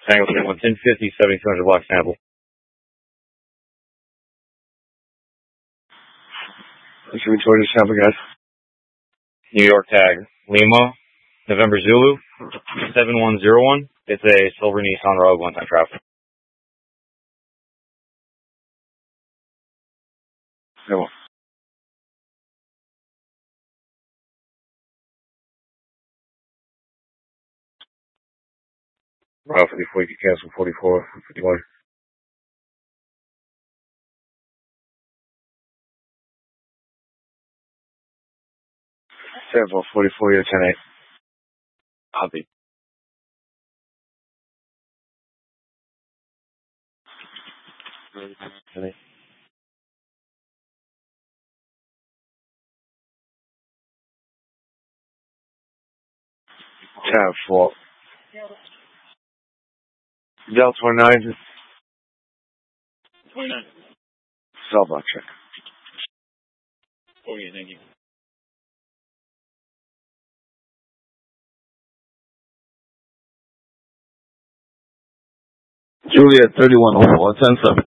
Tango 1050, 7200 block sample. Let's record the sample, guys. New York tag. Lima, November Zulu, 7101. It's a silver Nissan Rogue one-time traffic. No. Route 54, you can cancel 44, 51. Sample 44, you're 10-8. Copy. Tab 4. Delta 29. Cell block check. Okay, thank you. Juliet 3104, 10-7.